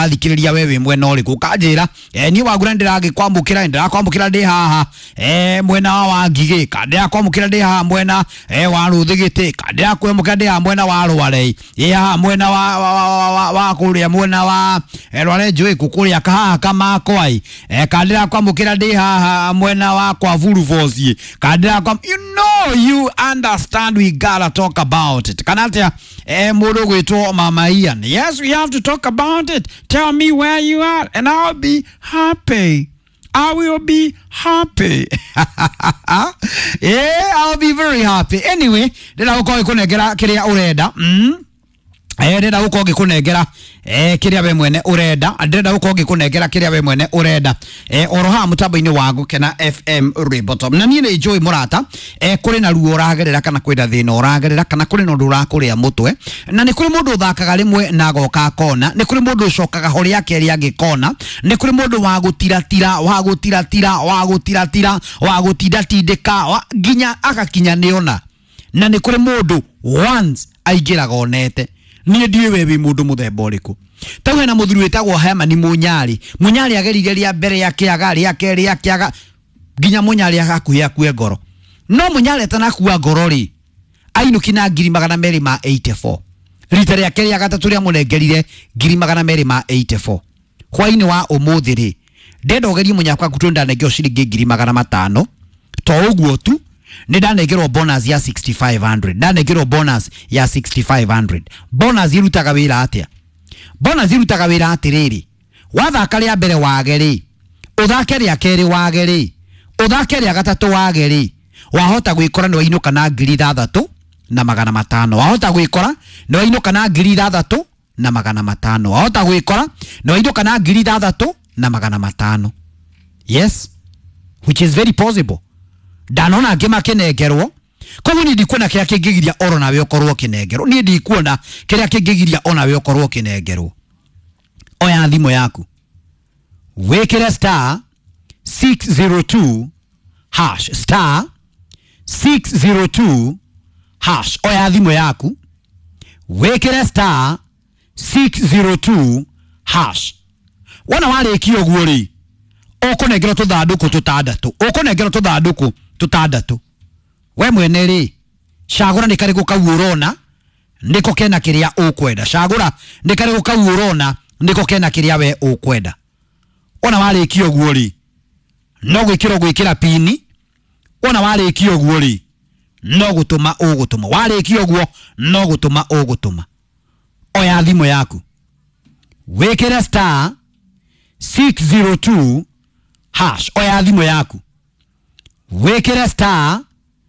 ndirathikiriria wewe mwena uriku kanjira ni wagura ndirakwamukira ndi haha mwena wa ngigi kandira kwamukira ndi haha mwena wa ruthigiti kandira kwamukira ndi haha mwena wa rware mwena wa kuria mwena wa rware njui kukuria kaha kama kwai kandira kwamukira ndi haha mwena wa kwa vuruvosi kandira kwa you understand, we gotta talk about it. Kanatia mudo gwitwo Mama Ian. Yes, we have to talk about it. Tell me where you are and I'll be happy. I will be happy. Yeah, I'll be very happy. Anyway, ndira uko ikunegera kiria urenda. Ndira uko gikunegera kiria we mwene urenda. Ndira uko gikunegera kiria we mwene urenda. Oroha mutambo-ini wagu kena FM Ribottom. Na niĩ nĩ Joy Murata. Kuri na ruo ragerera kana kwenda thina uragerera kana kuri no ndurakuria mutwe. Na nĩ kuri mundu thakaga rimwe na goka kona. Nĩ kuri mundu cokaga hori yake eri agikona. Nĩ kuri mundu wa gutiratira ginya akakinya niona. Na nĩ kuri mundu once aingiraga onete. Niĩ ndiwe wewe mundu muthemba uriku. Tawe na muthuri wetagwo Hemani Munyari agerire ria mbere yake agari yake ria kiaga ginya Munyari agakuya kue ngoro. No Munyari atanakuwa ngoro ri ainuki na 284 rita ria keri agatatu ria munengerire 284 hwaini wa umuthi ri ndenda ugerie munyakwa kutunda negio ciringi 500 to uguo tu ni ndanegerwo bonus ya 6500 ndanegerwo bonus ya 6500 bonus irutaga wira atia bonus irutaga wira atiriri wathaka ria mbere wageri uthake ria keri wageri uthake ria gatatu wageri wahota gwikora ni wainuka na 3500 wahota gwikora ni wainuka na 3500 wahota gwikora ni wainuka na 3500 yes, which is very possible. Danona ngima kinegerwo koguo ni ndikuona kiria kingigiria oro nawe ukorwo kinegerwo ni ndikuona kiria kingigiria ona we ukorwo kinegerwo. Oya thimo yaku wekera star 602 hash star 602 hash. Oya thimo yaku wekera star 602 hash. Wana wale kio guori ukunegera tuthanduku tutandatu we mwene ri cagura ni karigu kau urona ndiko kena kiria ukwenda cagura ni karigu kau urona ndiko kena kiria we ukwenda. Ona warikio guo ri no gwikira pini. Ona warikio guo ri no gutuma warikio guo no gutuma. Oya thimo yaku wekera star 602 hash. Oya thimo yaku wekera star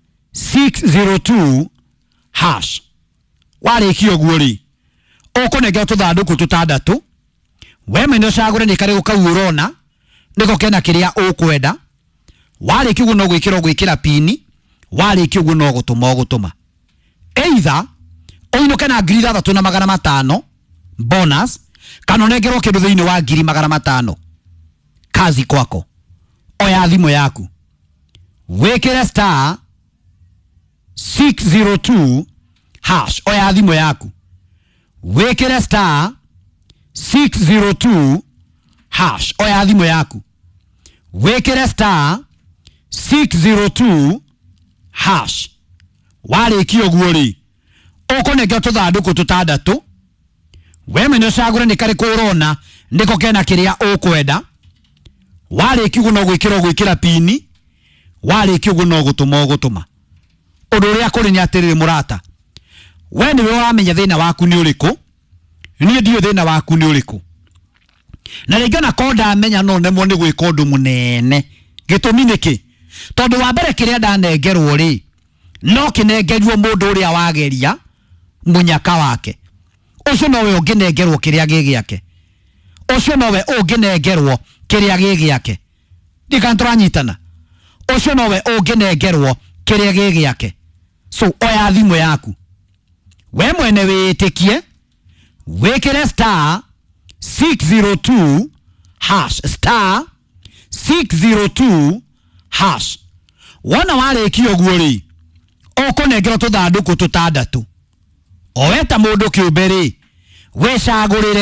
602 hash. Warikio guo ri ukunegera tuthanduku tutandatu we mene cagure ni karigu kau urona ndiko kena kiria ukwenda. Warikio guo no gwikira pini. Warikio guo no gutuma either oinuke na 3500 bonus kana unegerwo kindu thiini wa 500 kazi kwako. Oya thimo yaku wekera star 602 hash. Oya thimo yaku wekera star 602 hash. Oya thimo yaku wekera star 602 hash. Warikio guo ri ukunegera tuthanduku tutandatu we mene cagure ni kariku urona ndiko kena kiria ukwenda. Warikio guo no gwikira pini. Warikio guo no gutuma undu uria kuri ni atiriri murata we ni we wamenya thina waku ni uriku ni ndio thina waku ni uriku na ringana konda amenya no nemo ni gwika undu munene gitumi niki tondu wa mbere kiria ndanengerwo ri no kinengerwo mundu uria wageria munyaka wake ucio no we unginengerwo kiria gigiake ucio no we unginengerwo kiria gigiake ndikanturanyitana ucio no we unginengerwo kiria gigiake. So oya thimo yaku we mwene witikie wekere star 602 hash star 602 hash. Wana warikio guo ri ukunengera tuthanduku tutandatu oweta mundu kiumberi we cagurire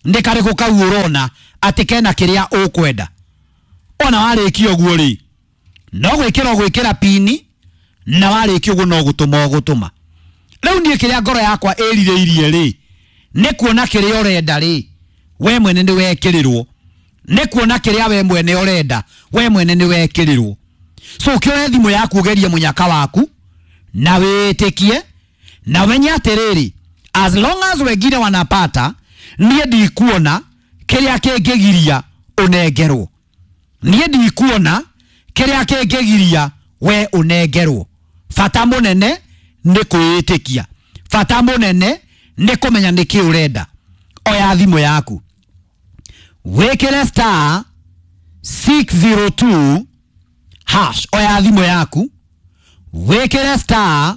ndikariko kau urona ati kena kiria ukwenda ona warikio guo ri no gwikira pini na warikio guo no gutuma riu nie kiria ngoro yakwa erire ri ni kuona kiria urenda ri we mwene ni wekirirwo ni kuona kiria we mwene urenda we mwene ni wekirirwo so kioe thimu yaku ugerie munyaka waku na witikie na wenye atiriri as long as wengine wanapata nie ndikuona kiria kingigiria unengerwo nie ndikuona kiria kingigiria we unengerwo fata munene ni kwitikia fata munene ni kumenya niki urenda oya thimu yaku wekele star 602 hash oya thimu yaku wekele star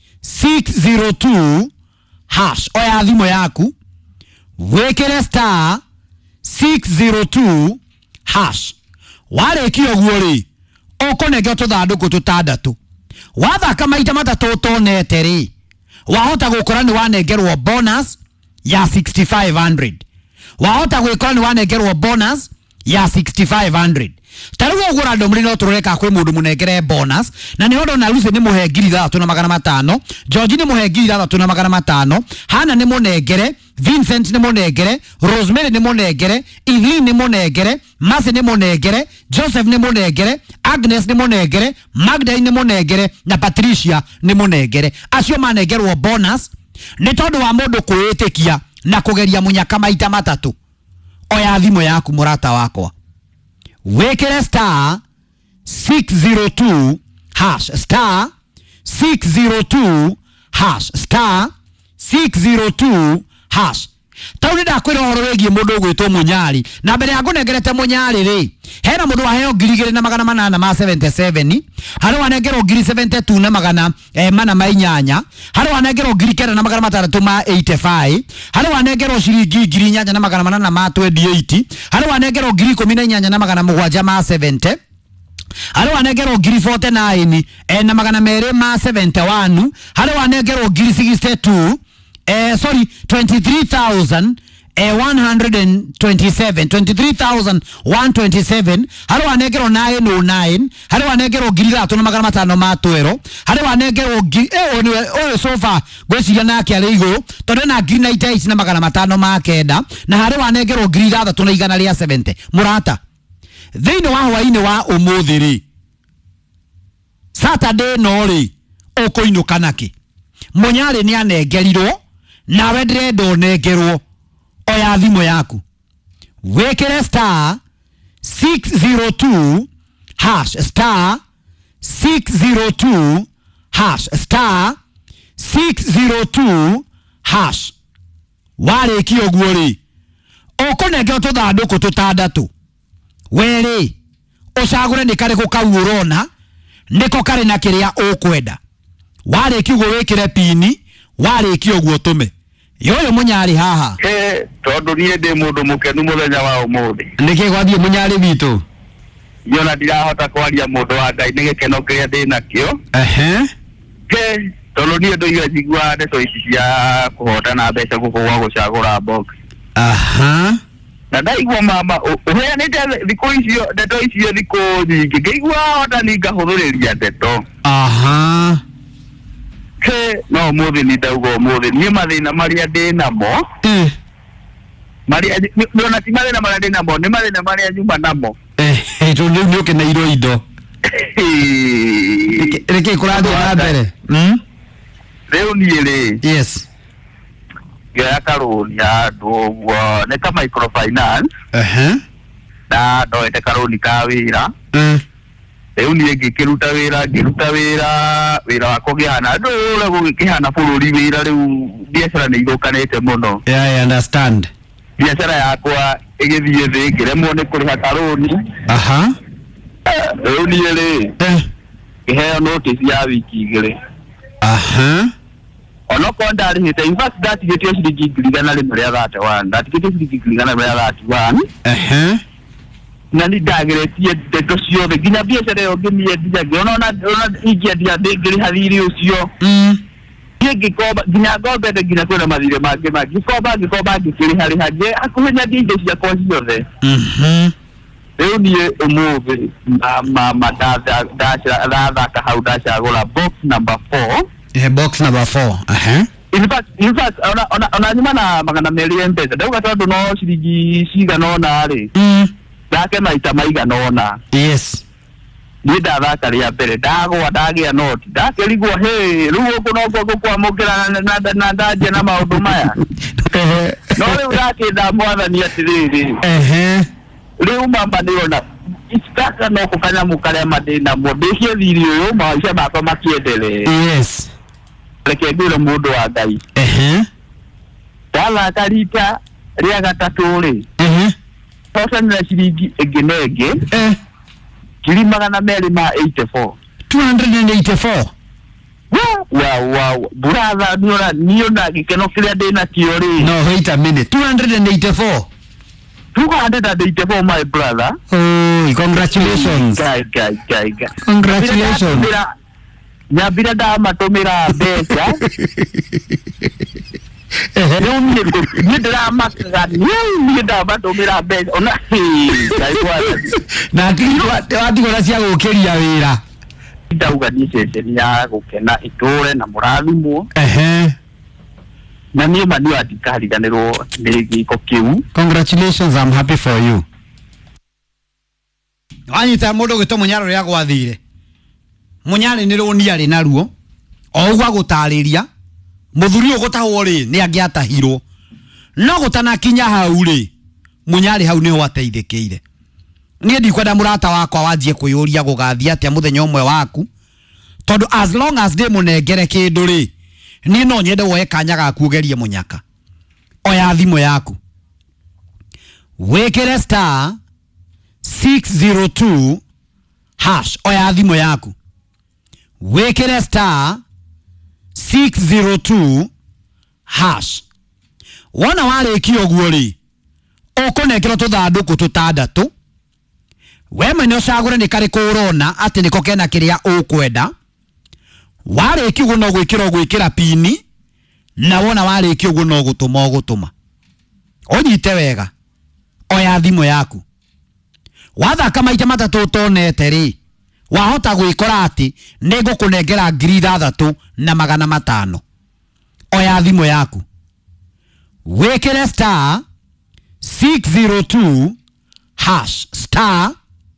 602 hash oya thimu yaku wekele star 602 hash warikio guo ri ukonege tuthanduku tutandatu wathaka maita matatu utonete ri wahota gukora ni wanengerwo bonus ya 6500 wahota gwikora ni wanengerwo bonus ya 6500 tarugo ugura ndomri no tureka kwi mundu munengere bonus na ni hondo na Lucy ni muhe ngiri 3,500 George ni muhe ngiri 3,500 Hana ni munengere Vincent ni munengere Rosemary ni munengere Evelyn ni munengere Masi ni munengere Joseph ni munengere Agnes ni munengere Magda ni munengere na Patricia ni munengere acio manengerwo bonus ni tondu wa mundu kwitikia na kugeria munyaka maita matatu oya thimu yaku murata wakwa wekele star 602 hash star 602 hash star 602 hash tauni da kwira horo wegie mundu gwitwo Munyari na mbere ya ngunengerete Munyari ri hena mundu waheo 2,877 hari wanengerwo 72 na magana mana mainyanya hari wanengerwo 9,685 hari wanengerwo ciringi 8,000 na magana 828 hari wanengerwo 18,000 na magana 770 hari wanengerwo 49 na magana 271 hari wanengerwo 62 23,127 23,127 hari wanengerwo 909 hari wanengerwo 3,500 hari wanengerwo oyo sofa gweciria nake ari iguru tondu na 98 na magana 500 na hari wanengerwo 3,170 murata thiini wa hwaini wa umuthi ri Saturday no ri ukuinuka naki Munyari ni anengerirwo na wendirenda unengerwo oya thimu yaku wekele star 602 hash star 602 hash star 602 hash warikio guo ri ukunenge tuthanduku tutandatu weri ucagure ni kare kau urona niko kare na kiria ukwenda warikio guo wekire pini warikio guo tume yoyo Munyari haha tondu nie ndi mundu mukenu muthenya wa umuthi niki gwathie Munyari bitu yona ndirahota kwaria mundu wa Ngai ni gikeno kiria ndi nakio tondu nie nduiga njigua ndeto ici cia kuhotana mbeca guku gwa gucagura box na ndaigua mama uheanite thiku icio ndeto icio thiku nyingi ngĩigua hota ni ngahuthuriria ndeto no muthi ni ndauga muthi ni mathina maria ndi namo maria niona ti mathina maria ndi namo ni mathina maria nyuma namo tu ni ukeneirwo indo reke kurathie na mbere riu ni ri yes ya karuni ya nduguo ni ta microfinance na ndoete karuni ka wira riu ni ngikiruta wira wira wa kugihana ndure gukihana bururi wira riu biashara ni ithukanite muno I understand biashara yakwa igithie thi ngiremwo ni kuriha karuni riu ni ri ngiheo notice ya wiki igiri ono ko ndarihite in fact ndatigitio ciringi ngiri igana rimwe ria 31 ndatigitio ciringi ngiri igana rimwe ria 31 na ni ndageretie ndeto ciothe nginya biacara iyo ngimie ndiage ona ingiendia ngiri hathiri ucio nie gikoba ginya ngombe nginya kwena mathire mangĩ gikoba ngĩkĩrĩ harĩ hangĩ akuhenya indo cia kwa ciothe rĩu niĩ ũmũthĩ ndathaka hau ndacagũra box number 4 box number 4 in fact ona nyuma na magana merĩ mpesa ndauga tondũ no ciringi cigana ũna rĩ ndake maita maigana ũna yes niĩ ndathaka rĩa mbere ndagwa ndagĩa noti ndakĩrigwo rĩu ũguo no ngũkwamũkĩra na ndanjia na maũndũ maya no rĩu ndakĩnda mwathani atĩrĩrĩ rĩu mamba nĩona itaka no kũkanyamũ karĩa mandĩ namo ndĩkie thiri ũyũ maica makwa makĩendelee yes reke ngwĩre mũndũ wa Ngai ndathaka rita rĩa gatatũ rĩ tocanĩra ciringi ĩngĩ na ĩngĩ kiri magana merĩ ma 84 284 wow brother niona gĩkeno kĩrĩa ndĩna kĩo rĩ no wait a minute 284 my brother congratulations guy congratulations nyambira ndamatũmĩra mbeca rĩu niĩ ndĩramakaga niĩ ndamatũmĩra mbeca ona na watigora cia gũkĩria wĩra ndauga niĩ ceceni ya gũkena itũre na mũrathimwo na niĩ ma niĩ ndikariganĩrwo nĩ gĩko kĩu. Congratulations, I'm happy for you. Wanyita mũndũ gwĩtwo Mũnyarĩ rĩa gwathire Mũnyarĩ nĩ rũni arĩ naruo o ũguo gũtarĩria mũthuri ũgũtahwo rĩ nĩ angĩatahirwo no gũtanakinya hau rĩ Mũnyarĩ hau nĩho ateithĩkĩire. Niĩ ndikwenda mũrata wakwa wanjie kwĩyũria gũgathia atĩa mũthenya ũmwe waku tondũ as long as ndĩ mũnengere kĩndũ rĩ niĩ no nyende woe kanya gaku ũgerie mũnyaka. Oya thimũ yaku wĩkĩre star 602 hash. Oya thimũ yaku wĩkĩre star 602 hash. Wona warĩkia ũguo rĩ ũkũnengerwo tũthandũkũ tũtandatũ. We mwene ũcagũre nĩ karĩkũ ũrona atĩ nĩko kena kĩrĩa ũkwenda. Warĩkia ũguo no gwĩkĩra pini na wona warĩkia ũguo no gũtũma ũnyite wega. Oya thimũ yaku wathaka maita matatũ ũtonete rĩ wahota gwĩkora atĩ nĩ ngũkũnengera 3,500. Oya thimũ yaku wĩkĩre star 602 hash star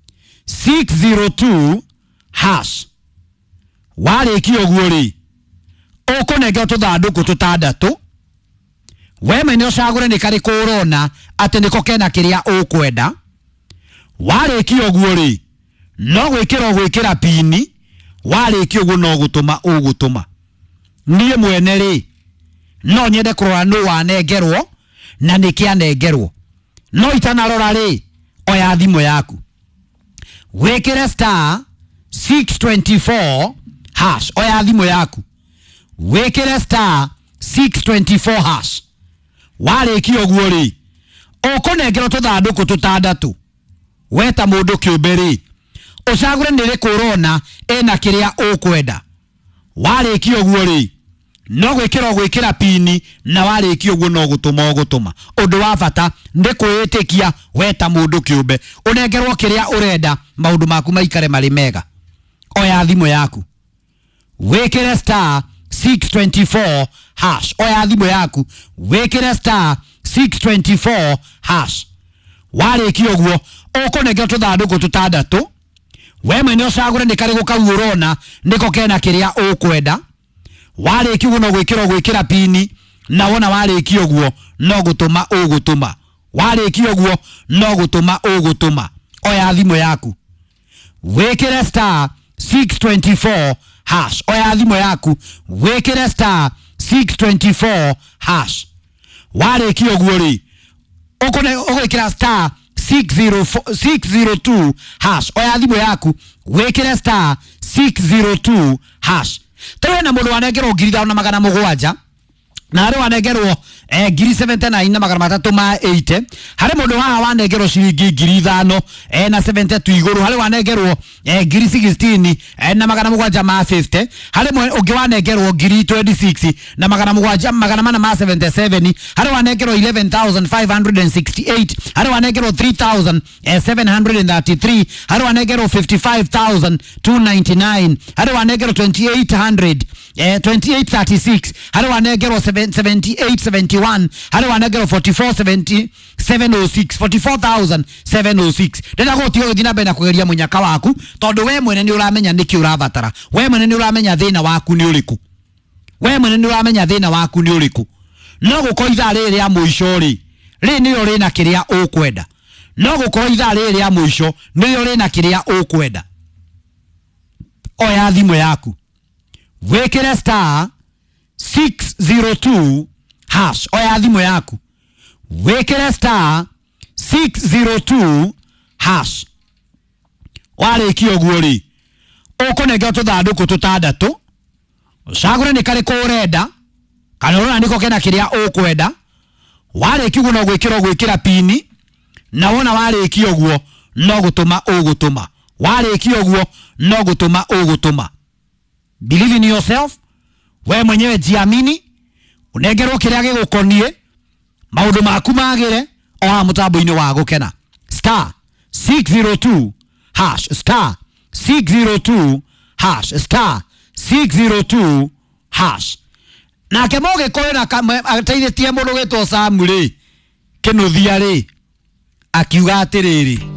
602 hash. Warĩkia ũguo rĩ ũkũnengerwo tũthandũkũ tũtandatũ. We mwene ũcagũre nĩ karĩkũ ũrona atĩ nĩko kena kĩrĩa ũkwenda. Warĩkia ũguo rĩ no gwĩkĩra pini. Warĩkia ũguo no gũtũma niĩ mwene rĩ no nyende kũrora nũ wanengerwo na nĩkĩ anengerwo. No itanarora rĩ oya thimũ yaku wĩkĩre star 624 hash. Oya thimũ yaku wĩkĩre star 624 hash. Warĩkia ũguo rĩ ũkũnengerwo tũthandũkũ tũtandatũ. Weta mũndũ kĩũmbe rĩ ũcagũre nĩ rĩkũ ũrona ena kĩrĩa ũkwenda. Warĩkia ũguo rĩ no gwĩkĩra pini na warĩkia ũguo no gũtũma. Ũndũ wa bata nĩ kwĩĩtĩkia weta mũndũ kĩũmbe ũnengerwo kĩrĩa ũrenda maũndũ maku maikare marĩ mega. Oya thimũ yaku wĩkĩre star 624 hash. Oya thimũ yaku wĩkĩre star 624 hash. Warĩkia ũguo ũkũnengerwo tũthandũkũ tũtandatũ. We mwene ũcagũre nĩ karĩkũ kau ũrona nĩko kena kĩrĩa ũkwenda. Warĩkia ũguo no gwĩkĩra pini na wona warĩkia ũguo no gũtũma. Warĩkia ũguo no gũtũma. Oya thimũ yaku wĩkĩre star 624 hash. Oya thimũ yaku wĩkĩre star 624 hash. Warĩkia ũguo rĩ ũgwĩkĩra star 602 hash. Oya thimũ yaku wĩkĩre star 602 hash. Tawena mũndũ wanengerwo 3,700 na arĩ wanengerwo ngiri 79 na magana matatu ma 80 hari mundu haha wanengerwo ciringi ngiri 5 na 70 tu iguru hari wanengerwo ngiri 16 na magana 7 ma 50 hari ungi wanengerwo ngiri 26 na magana 7 magana 4 ma 77 hari wanengerwo 11568 hari wanengerwo 3733 hari wanengerwo 55299 hari wanengerwo 2800 2836 hari wanengerwo 7871 hari wanengerwo 4470 706 44706 ndenda gutio thina bena kugeria munyaka waku tondu we mwene ni uramenya niki urabatara we mwene ni uramenya thina waku ni uriku we mwene ni uramenya thina waku ni uriku no gukoitha riri ya muico ri ni uri na kiria ukwenda no gukoitha riri ya muico ni uri na kiria ukwenda oya thimo yaku wekere star 602 hash oya thimo yaku wekere star 602 hash wariki oguo ri ukunenge tuthanduku tutandatu ucagure ni kari kurenda kana urona niko kena kiria ukwenda wariki uguo no gwikira pini na wona wariki oguo no gutuma ugutuma wariki oguo no gutuma ugutuma. Believe in yourself. We mwenyewe jiamini. Unegerwo kiria gigukonie. Maundu maku magire o mutambo-ini wa gukena. Star 602 hash star 602 hash star 602 hash. Na kemoge koina ataithitie mundu gitwo Samuri kinuthia ri akiuga atiriri